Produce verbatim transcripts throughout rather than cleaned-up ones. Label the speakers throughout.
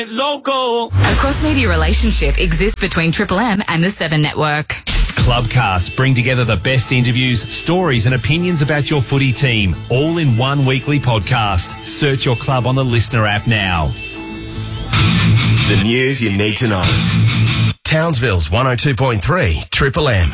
Speaker 1: Local.
Speaker 2: A cross-media relationship exists between Triple M and the Seven Network.
Speaker 3: Clubcasts bring together the best interviews, stories and opinions about your footy team, all in one weekly podcast. Search your club on the Listener app now.
Speaker 4: The news you need to know. Townsville's one oh two point three Triple M.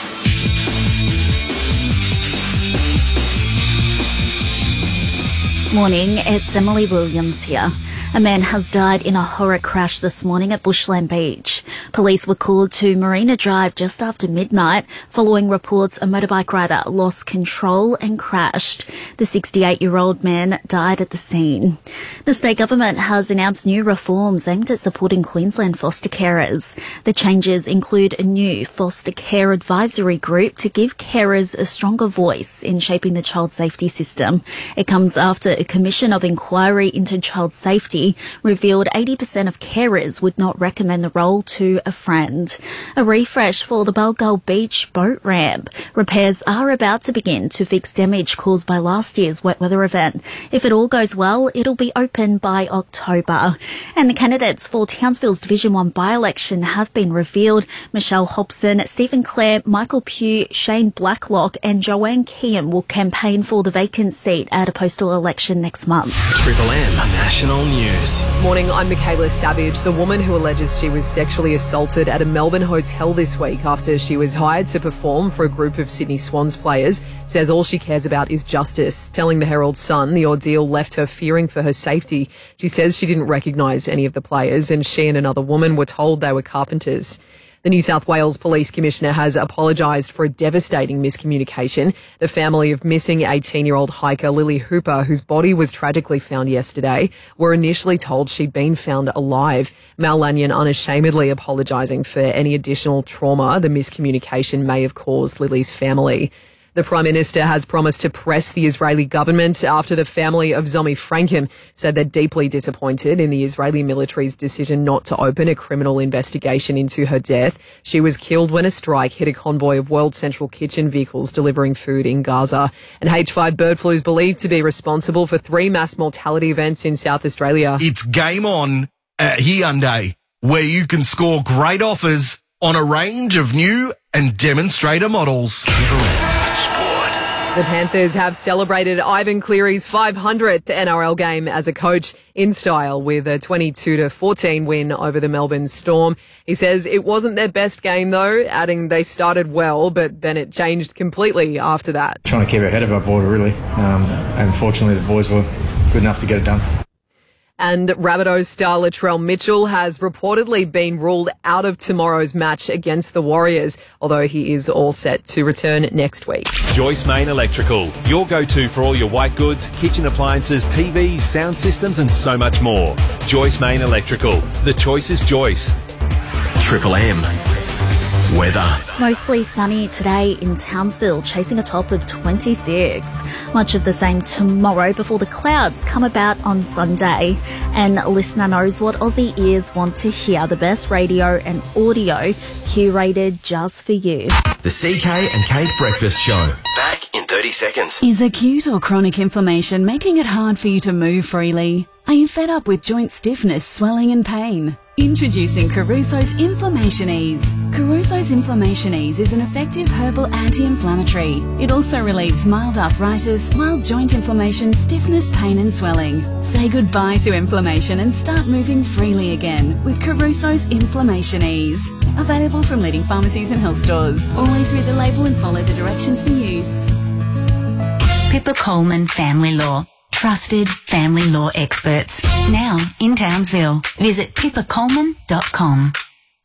Speaker 5: Morning, it's Emily Williams here. A man has died in a horror crash this morning at Bushland Beach. Police were called to Marina Drive just after midnight following reports a motorbike rider lost control and crashed. The sixty-eight-year-old man died at the scene. The state government has announced new reforms aimed at supporting Queensland foster carers. The changes include a new foster care advisory group to give carers a stronger voice in shaping the child safety system. It comes after a commission of inquiry into child safety revealed eighty percent of carers would not recommend the role to a friend. A refresh for the Bulghul Beach boat ramp. Repairs are about to begin to fix damage caused by last year's wet weather event. If it all goes well, it'll be open by October. And the candidates for Townsville's Division one by-election have been revealed. Michelle Hobson, Stephen Clare, Michael Pugh, Shane Blacklock and Joanne Kean will campaign for the vacant seat at a postal election next month.
Speaker 4: Triple M National News.
Speaker 6: Morning, I'm Michaela Savage. The woman who alleges she was sexually assaulted at a Melbourne hotel this week after she was hired to perform for a group of Sydney Swans players says all she cares about is justice. Telling the Herald Sun the ordeal left her fearing for her safety. She says she didn't recognise any of the players and she and another woman were told they were carpenters. The New South Wales Police Commissioner has apologised for a devastating miscommunication. The family of missing eighteen-year-old hiker Lily Hooper, whose body was tragically found yesterday, were initially told she'd been found alive. Mal Lanyon unashamedly apologising for any additional trauma the miscommunication may have caused Lily's family. The Prime Minister has promised to press the Israeli government after the family of Zomi Frankem said they're deeply disappointed in the Israeli military's decision not to open a criminal investigation into her death. She was killed when a strike hit a convoy of World Central Kitchen vehicles delivering food in Gaza. And H five bird flu is believed to be responsible for three mass mortality events in South Australia.
Speaker 7: It's game on at Hyundai, where you can score great offers on a range of new and demonstrator models.
Speaker 6: The Panthers have celebrated Ivan Cleary's five hundredth N R L game as a coach in style with a twenty-two to fourteen win over the Melbourne Storm. He says it wasn't their best game though, adding they started well, but then it changed completely after that.
Speaker 8: Trying to keep our head above water, really. Um, and fortunately, the boys were good enough to get it done.
Speaker 6: And Rabbitohs star Latrell Mitchell has reportedly been ruled out of tomorrow's match against the Warriors, although he is all set to return next week.
Speaker 3: Joyce Main Electrical, your go-to for all your white goods, kitchen appliances, T Vs, sound systems and so much more. Joyce Main Electrical. The choice is Joyce.
Speaker 4: Triple M. Weather.
Speaker 5: Mostly sunny today in Townsville, chasing a top of twenty-six. Much of the same tomorrow before the clouds come about on Sunday. And listener knows what Aussie ears want to hear. The best radio and audio curated just for you.
Speaker 4: The C K and Kate Breakfast Show. Back in thirty seconds.
Speaker 9: Is acute or chronic inflammation making it hard for you to move freely? Are you fed up with joint stiffness, swelling and pain? Introducing Caruso's Inflammation Ease. Caruso's Inflammation Ease is an effective herbal anti-inflammatory. It also relieves mild arthritis, mild joint inflammation, stiffness, pain and swelling. Say goodbye to inflammation and start moving freely again with Caruso's Inflammation Ease. Available from leading pharmacies and health stores. Always read the label and follow the directions for use.
Speaker 10: Pippa Coleman Family Law. Trusted family law experts. Now in Townsville. Visit pippa coleman dot com.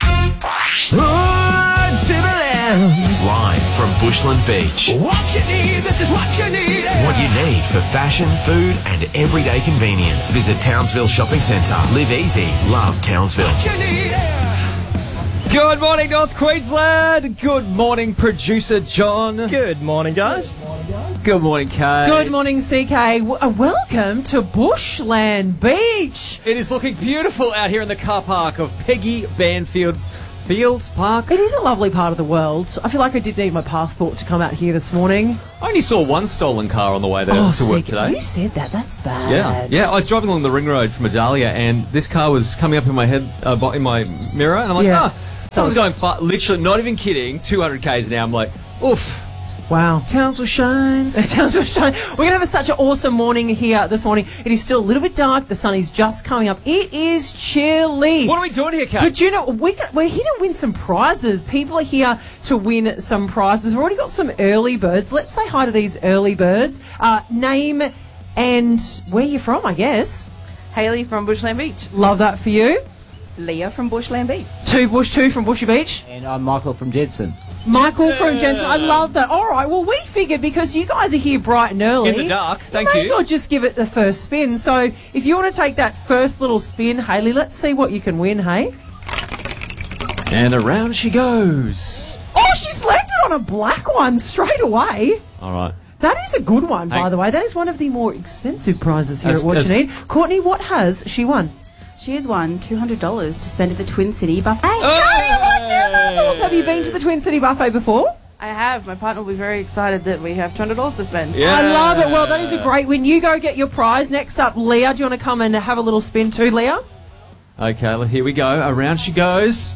Speaker 4: Live from Bushland Beach.
Speaker 1: What you need, this is what you need.
Speaker 4: What you need for fashion, food and everyday convenience. Visit Townsville Shopping Centre. Live easy. Love Townsville.
Speaker 1: What you need.
Speaker 11: Good morning, North Queensland. Good morning, producer John.
Speaker 12: Good morning, guys.
Speaker 11: Good morning, Kate.
Speaker 13: Good morning, C K. W- uh, welcome to Bushland Beach.
Speaker 11: It is looking beautiful out here in the car park of Peggy Banfield Fields Park.
Speaker 13: It is a lovely part of the world. I feel like I did need my passport to come out here this morning.
Speaker 11: I only saw one stolen car on the way there
Speaker 13: Oh,
Speaker 11: to work
Speaker 13: sick.
Speaker 11: today.
Speaker 13: You said that. That's bad.
Speaker 11: Yeah, yeah. I was driving along the ring road from Adalia, and this car was coming up in my head, uh, bo- in my mirror, and I'm like,
Speaker 13: Yeah.
Speaker 11: ah, someone's going far. Literally, not even kidding, two hundred k's an hour. I'm like, oof.
Speaker 13: Wow.
Speaker 11: Townsville shines.
Speaker 13: Townsville shines. We're going to have a, such an awesome morning here this morning. It is still a little bit dark. The sun is just coming up. It is chilly.
Speaker 11: What are we doing here, Kate?
Speaker 13: But you know, we got, we're here to win some prizes. People are here to win some prizes. We've already got some early birds. Let's say hi to these early birds. Uh, name and where you're from, I guess.
Speaker 12: Hayley from Bushland Beach.
Speaker 13: Love that for you.
Speaker 12: Leah from Bushland Beach.
Speaker 13: Two Bush, two from Bushy Beach.
Speaker 14: And I'm Michael from Jensen.
Speaker 13: Michael
Speaker 11: Jensen.
Speaker 13: from Jensen. I love that. All right. Well, we figured because you guys are here bright and early.
Speaker 11: In the dark. Thank
Speaker 13: you. May
Speaker 11: you.
Speaker 13: as well just give it the first spin. So if you want to take that first little spin, Hayley, let's see what you can win, hey?
Speaker 11: And around she goes.
Speaker 13: Oh, she's landed on a black one straight away.
Speaker 11: All right.
Speaker 13: That is a good one, by
Speaker 11: Hey.
Speaker 13: the way. That is one of the more expensive prizes here
Speaker 11: As-
Speaker 13: at What
Speaker 11: as-
Speaker 13: You Need. Courtney, what has she won?
Speaker 12: She has won two hundred dollars to spend at the Twin City Buffet.
Speaker 13: Oh, have you been to the Twin City Buffet before?
Speaker 12: I have. My partner will be very excited that we have two hundred dollars to spend.
Speaker 13: I love it. Well, that is a great win. You go get your prize. Next up, Leah. Do you want to come and have a little spin too, Leah?
Speaker 11: Okay, well, here we go. Around she goes.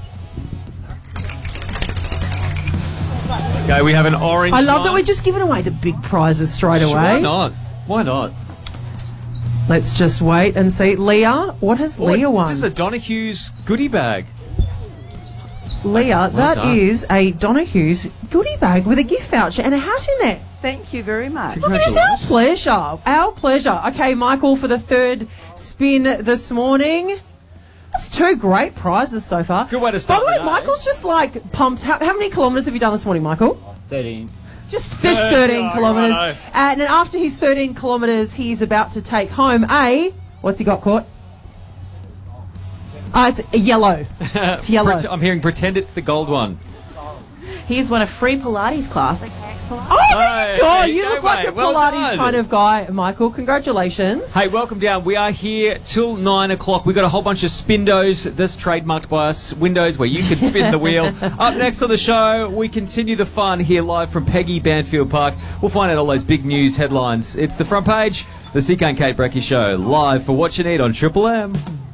Speaker 11: Okay, we have an orange.
Speaker 13: I love that
Speaker 11: line.
Speaker 13: we're just giving away the big prizes straight
Speaker 11: Sure,
Speaker 13: away.
Speaker 11: Why not? Why not?
Speaker 13: Let's just wait and see. Leah, what has
Speaker 11: Oh,
Speaker 13: Leah won?
Speaker 11: This is a Donahue's goodie bag.
Speaker 13: Leah, that
Speaker 11: done.
Speaker 13: is a Donahue's goodie bag with a gift voucher and a hat in there.
Speaker 12: Thank you very much.
Speaker 13: Look, it is our pleasure. Our pleasure. Okay, Michael, for the third spin this morning. That's two great prizes so far.
Speaker 11: Good way to
Speaker 13: By
Speaker 11: start
Speaker 13: the way,
Speaker 11: the day.
Speaker 13: Michael's just like pumped. How, how many kilometres have you done this morning, Michael?
Speaker 14: thirteen.
Speaker 13: Just just thirteen
Speaker 11: Oh,
Speaker 13: kilometres.
Speaker 11: righto.
Speaker 13: And then after his thirteen kilometres, he's about to take home a... What's he got, Court? Uh, it's yellow. It's yellow.
Speaker 11: Pret- I'm hearing pretend it's the gold one.
Speaker 12: He has won a free Pilates class at K X Pilates.
Speaker 13: Oh, there
Speaker 11: Hey,
Speaker 13: you go.
Speaker 11: there you
Speaker 13: You
Speaker 11: go,
Speaker 13: look like a
Speaker 11: mate. Well
Speaker 13: Pilates
Speaker 11: done.
Speaker 13: kind of guy, Michael. Congratulations.
Speaker 11: Hey, welcome down. We are here till nine o'clock. We've got a whole bunch of spindos. This trademarked by us. Windows where you can spin the wheel. Up next on the show, we continue the fun here live from Peggy Banfield Park. We'll find out all those big news headlines. It's the front page, the C K and Kate Brecky Show, live for What You Need on Triple M.